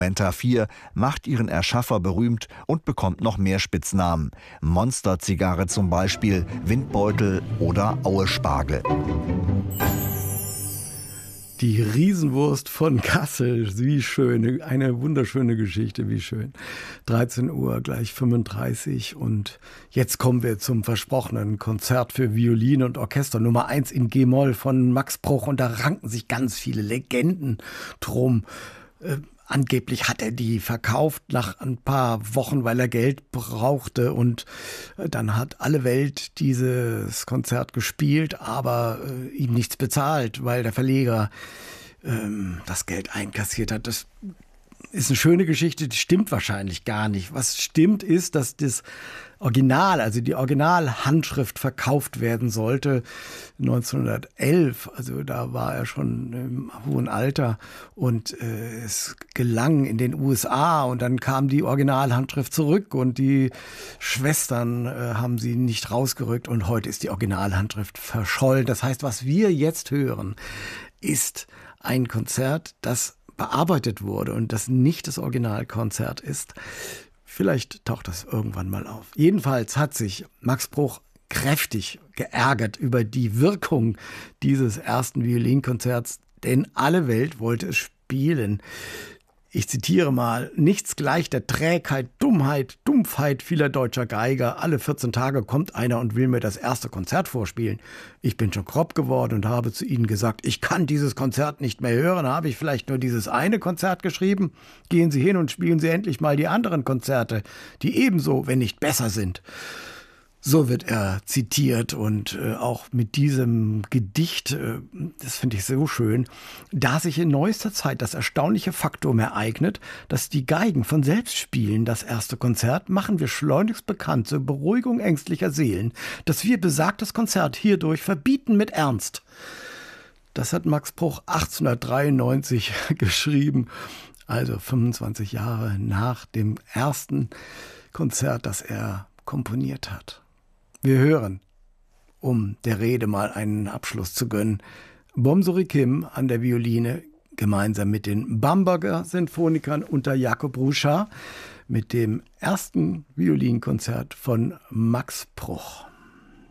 Instrumenta 4 macht ihren Erschaffer berühmt und bekommt noch mehr Spitznamen. Monsterzigarre zum Beispiel, Windbeutel oder Auespargel. Die Riesenwurst von Kassel, wie schön, eine wunderschöne Geschichte, wie schön. 13 Uhr, gleich 35 und jetzt kommen wir zum versprochenen Konzert für Violine und Orchester Nummer 1 in G-Moll von Max Bruch und da ranken sich ganz viele Legenden drum. Angeblich hat er die verkauft nach ein paar Wochen, weil er Geld brauchte und dann hat alle Welt dieses Konzert gespielt, aber ihm nichts bezahlt, weil der Verleger das Geld einkassiert hat. Das ist eine schöne Geschichte, die stimmt wahrscheinlich gar nicht. Was stimmt ist, dass das Original, also die Originalhandschrift verkauft werden sollte 1911. Also da war er schon im hohen Alter und es gelang in den USA und dann kam die Originalhandschrift zurück und die Schwestern haben sie nicht rausgerückt und heute ist die Originalhandschrift verschollen. Das heißt, was wir jetzt hören, ist ein Konzert, das bearbeitet wurde und das nicht das Originalkonzert ist. Vielleicht taucht das irgendwann mal auf. Jedenfalls hat sich Max Bruch kräftig geärgert über die Wirkung dieses ersten Violinkonzerts, denn alle Welt wollte es spielen. Ich zitiere mal: Nichts gleich der Trägheit, Dumpfheit vieler deutscher Geiger. Alle 14 Tage kommt einer und will mir das erste Konzert vorspielen. Ich bin schon grob geworden und habe zu ihnen gesagt, ich kann dieses Konzert nicht mehr hören. Habe ich vielleicht nur dieses eine Konzert geschrieben? Gehen Sie hin und spielen Sie endlich mal die anderen Konzerte, die ebenso, wenn nicht besser sind. So wird er zitiert und auch mit diesem Gedicht, das finde ich so schön, da sich in neuester Zeit das erstaunliche Faktum ereignet, dass die Geigen von selbst spielen das erste Konzert, machen wir schleunigst bekannt zur Beruhigung ängstlicher Seelen, dass wir besagtes Konzert hierdurch verbieten mit Ernst. Das hat Max Bruch 1893 geschrieben, also 25 Jahre nach dem ersten Konzert, das er komponiert hat. Wir hören, um der Rede mal einen Abschluss zu gönnen, Bomsori Kim an der Violine, gemeinsam mit den Bamberger Sinfonikern unter Jakob Ruschar, mit dem ersten Violinkonzert von Max Bruch.